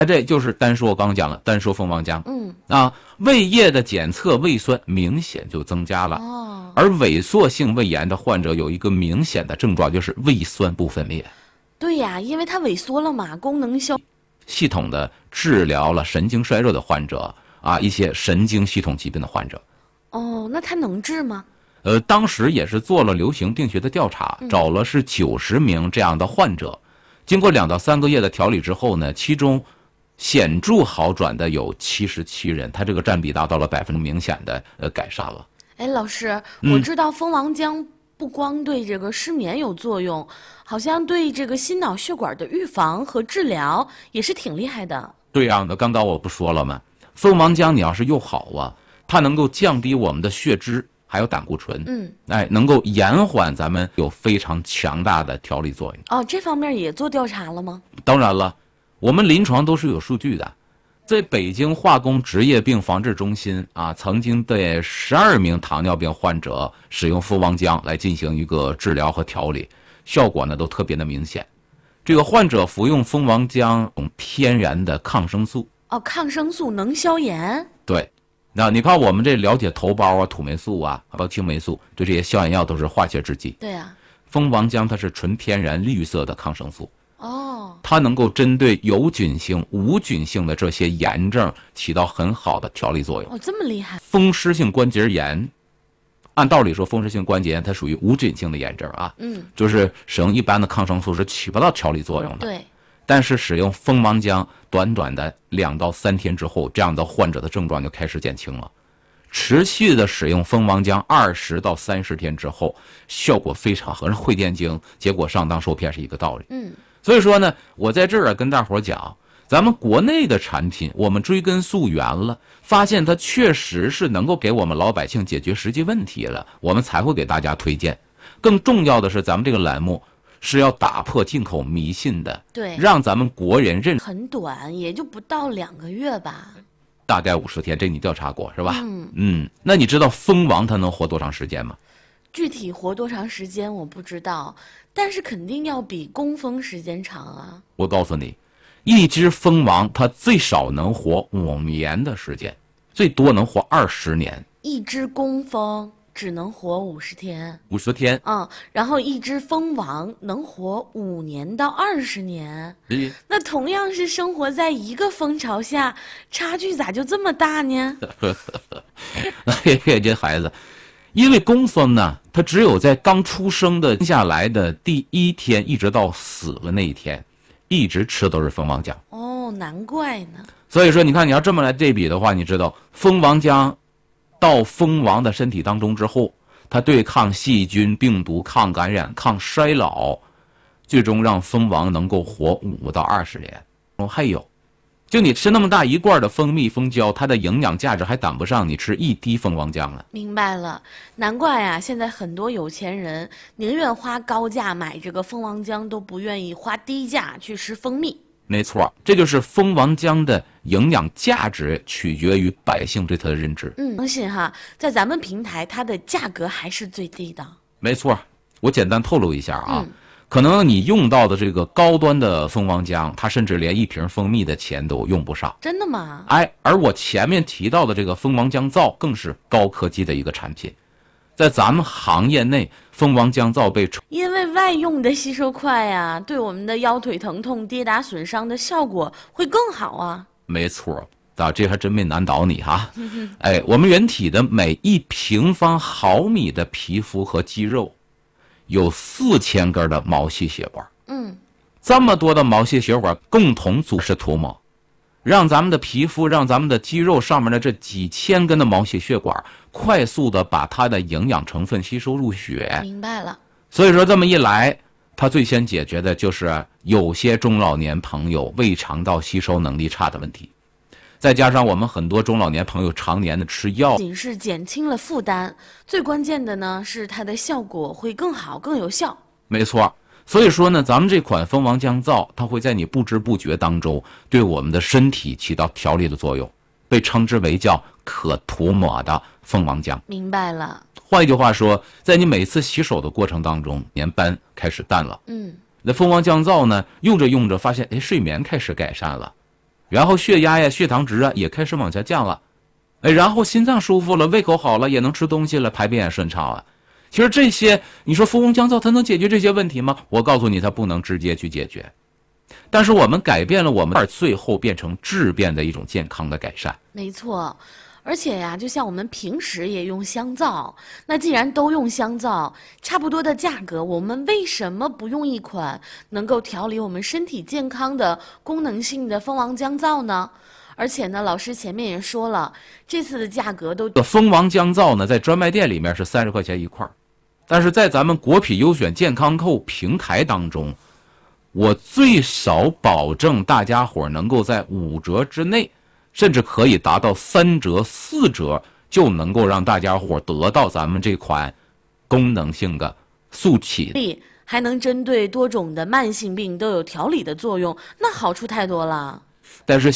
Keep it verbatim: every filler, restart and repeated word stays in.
这就是单说我刚刚讲了，单说蜂王浆， 嗯啊，胃液的检测胃酸明显就增加了。 哦， 而萎缩性胃炎的患者有一个明显的症状，就是胃酸不分泌。 对呀，因为它萎缩了嘛，功能消。 系统的治疗了神经衰弱的患者啊，一些神经系统疾病的患者。 哦，那它能治吗？ 呃，当时也是做了流行病学的调查，找了是九十名这样的患者，经过两到三个月的调理之后呢，其中显著好转的有七十七人，他这个占比达到了百分之明显的呃改善了。 哎，老师， 嗯我知道蜂王浆不光对这个失眠有作用，好像对这个心脑血管的预防和治疗也是挺厉害的。 对呀、那刚刚我不说了吗？蜂王浆你要是用好啊，它能够降低我们的血脂，还有胆固醇， 嗯， 哎，能够延缓咱们有非常强大的调理作用。 哦，这方面也做调查了吗？ 当然了，我们临床都是有数据的。在北京化工职业病防治中心啊，曾经对十二名糖尿病患者使用蜂王浆来进行一个治疗和调理，效果呢都特别的明显。这个患者服用蜂王浆天然的抗生素， 哦，抗生素能消炎。 对，那你看我们这了解头孢啊、土霉素啊，包括青霉素，对这些消炎药都是化学制剂。 对啊。 蜂王浆它是纯天然绿色的抗生素。 哦， 它能够针对有菌性、无菌性的这些炎症起到很好的调理作用。 哦，这么厉害。 风湿性关节炎，按道理说，风湿性关节炎它属于无菌性的炎症啊， 嗯， 就是使用一般的抗生素是起不到调理作用的。 对， 但是使用蜂王浆，短短的两到三天之后，这样的患者的症状就开始减轻了。持续的使用蜂王浆二十到三十天之后，效果非常好，和会电经结果上当受骗是一个道理。 嗯。 所以说呢，我在这儿啊跟大伙儿讲，咱们国内的产品，我们追根溯源了，发现它确实是能够给我们老百姓解决实际问题了，我们才会给大家推荐。更重要的是，咱们这个栏目是要打破进口迷信的， 对， 让咱们国人认。 很短，也就不到两个月吧。 大概五十天，这你调查过是吧？ 嗯嗯，那你知道蜂王它能活多长时间吗？ 具体活多长时间我不知道，但是肯定要比工蜂时间长啊。 我告诉你，一只蜂王它最少能活五年的时间，最多能活二十年。 一只工蜂只能活五十天， 五十天， 嗯，然后一只蜂王能活五年到二十年。 咦那同样是生活在一个蜂巢下，差距咋就这么大呢？ 嘿嘿，这孩子，因为工蜂呢，它只有在刚出生的下来的第一天，一直到死的那一天，一直吃都是蜂王浆。 哦，难怪呢。 所以说，你看你要这么来对比的话，你知道蜂王浆到蜂王的身体当中之后，它对抗细菌、病毒、抗感染、抗衰老，最终让蜂王能够活五到二十年。哦，还有，就你吃那么大一罐的蜂蜜、蜂胶，它的营养价值还赶不上你吃一滴蜂王浆了。 明白了，难怪呀、现在很多有钱人宁愿花高价买这个蜂王浆，都不愿意花低价去吃蜂蜜。 没错，这就是蜂王浆的营养价值取决于百姓对它的认知。 嗯，相信哈，在咱们平台它的价格还是最低的。 没错，我简单透露一下啊， 嗯可能你用到的这个高端的蜂王浆，它甚至连一瓶蜂蜜的钱都用不上。 真的吗？ 哎，而我前面提到的这个蜂王浆皂更是高科技的一个产品，在咱们行业内，蜂王浆皂被称因为外用的吸收快呀、对我们的腰腿疼痛、跌打损伤的效果会更好啊。 没错啊，这还真没难倒你哈。哎，我们人体的每一平方毫米的皮肤和肌肉，有四千根的毛细血管。 嗯， 这么多的毛细血管共同组织涂抹，让咱们的皮肤、让咱们的肌肉上面的这几千根的毛细血管，快速的把它的营养成分吸收入血。 明白了。 所以说这么一来，它最先解决的就是有些中老年朋友胃肠道吸收能力差的问题。再加上我们很多中老年朋友常年的吃药， 不仅是减轻了负担，最关键的呢是它的效果会更好、更有效。 没错。所以说呢，咱们这款蜂王浆皂，它会在你不知不觉当中对我们的身体起到调理的作用，被称之为叫可涂抹的蜂王浆。 明白了。 换一句话说，在你每次洗手的过程当中，黏斑开始淡了。 嗯， 那蜂王浆皂呢，用着用着发现，哎，睡眠开始改善了。 然后血压呀、血糖值啊也开始往下降了，哎，然后心脏舒服了，胃口好了，也能吃东西了，排便也顺畅了。其实这些，你说蜂王降皂它能解决这些问题吗？我告诉你，它不能直接去解决。但是我们改变了我们，最后变成质变的一种健康的改善。 没错，而且呀，就像我们平时也用香皂，那既然都用香皂，差不多的价格，我们为什么不用一款能够调理我们身体健康的功能性的蜂王降皂呢？而且呢，老师前面也说了，这次的价格都蜂王降皂呢，在专卖店里面是三十块钱一块，但是在咱们国品优选健康购平台当中，我最少保证大家伙能够在五折之内，甚至可以达到三折、四折，就能够让大家伙得到咱们这款功能性的速起， 还能针对多种的慢性病都有调理的作用，那好处太多了。 但是